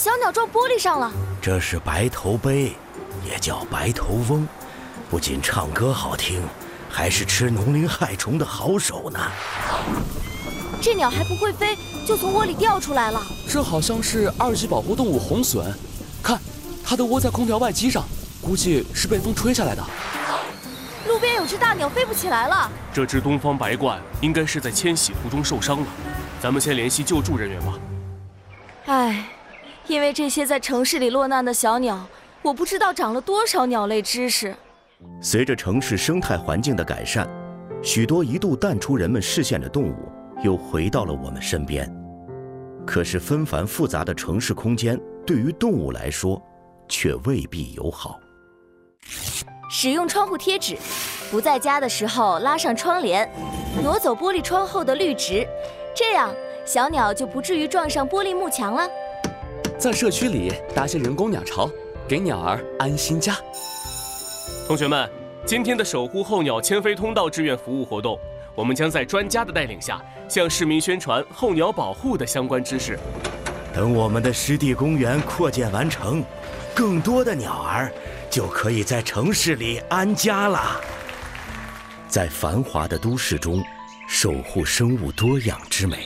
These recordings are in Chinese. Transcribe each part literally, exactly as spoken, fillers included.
小鸟撞玻璃上了。 这是白头鹎，也叫白头翁，不仅唱歌好听，还是吃农林害虫的好手呢。 这鸟还不会飞，就从窝里掉出来了。 这好像是二级保护动物红隼，看，它的窝在空调外机上，估计是被风吹下来的。 路边有只大鸟飞不起来了。 这只东方白鹳应该是在迁徙途中受伤了，咱们先联系救助人员吧。 唉，因为这些在城市里落难的小鸟，我不知道长了多少鸟类知识。 随着城市生态环境的改善，许多一度淡出人们视线的动物又回到了我们身边。可是纷繁复杂的城市空间对于动物来说却未必友好。 使用窗户贴纸，不在家的时候拉上窗帘，挪走玻璃窗后的绿植，这样小鸟就不至于撞上玻璃幕墙了。 在社区里搭些人工鸟巢，给鸟儿安心家。 同学们，今天的守护候鸟迁飞通道志愿服务活动，我们将在专家的带领下，向市民宣传候鸟保护的相关知识。 等我们的湿地公园扩建完成，更多的鸟儿就可以在城市里安家了。在繁华的都市中，守护生物多样之美。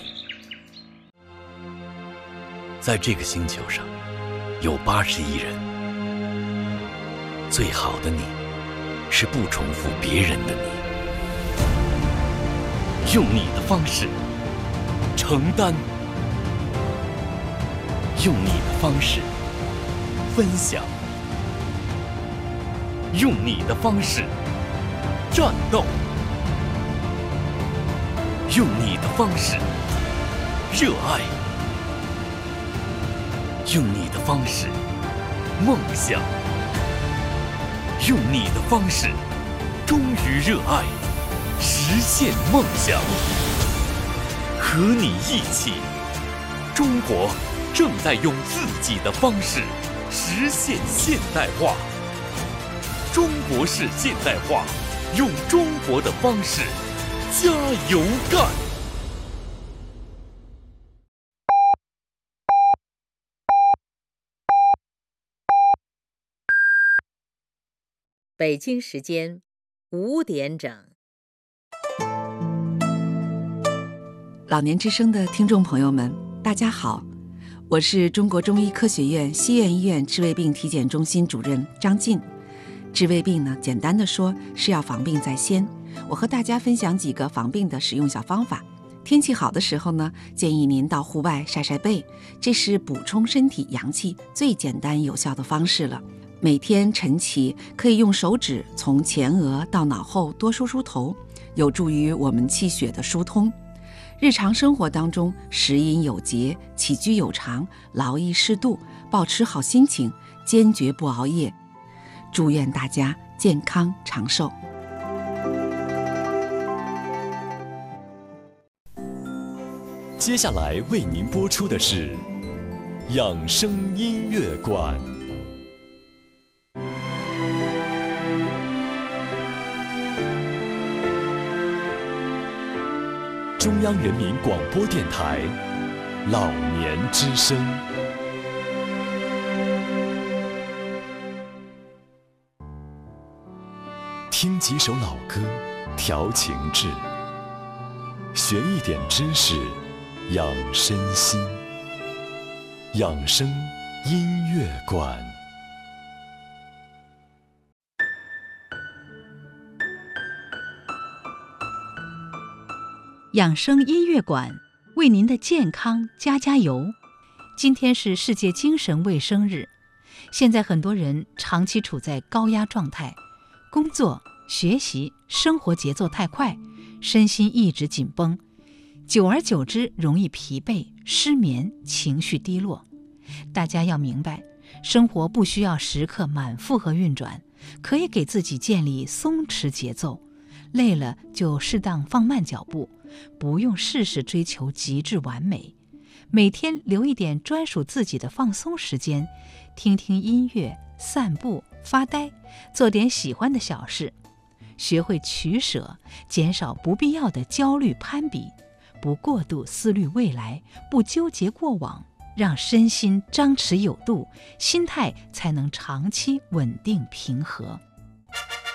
在这个星球上，有八十亿人。最好的你，是不重复别人的你。用你的方式承担，用你的方式分享，用你的方式战斗，用你的方式热爱，用你的方式梦想，用你的方式忠于热爱，实现梦想。和你一起，中国正在用自己的方式实现现代化。中国式现代化，用中国的方式加油干！ 北京时间五点整。 老年之声的听众朋友们，大家好，我是中国中医科学院西苑医院治胃病体检中心主任张晋。治胃病呢，简单的说是要防病在先。我和大家分享几个防病的使用小方法。天气好的时候呢，建议您到户外晒晒背，这是补充身体阳气最简单有效的方式了。每天晨起可以用手指从前额到脑后多梳梳头，有助于我们气血的疏通。日常生活当中，食饮有节，起居有常，劳逸适度，保持好心情，坚决不熬夜。祝愿大家健康长寿。 接下来为您播出的是养生音乐馆。中央人民广播电台老年之声。听几首老歌，调情志，学一点知识，养身心。养生音乐馆。 养生音乐馆为您的健康加加油。今天是世界精神卫生日，现在很多人长期处在高压状态，工作、学习、生活节奏太快，身心一直紧绷，久而久之容易疲惫、失眠、情绪低落。大家要明白，生活不需要时刻满负荷运转，可以给自己建立松弛节奏，累了就适当放慢脚步，不用事事追求极致完美。每天留一点专属自己的放松时间，听听音乐、散步、发呆，做点喜欢的小事。学会取舍，减少不必要的焦虑攀比，不过度思虑未来，不纠结过往， 让身心张弛有度，心态才能长期稳定平和。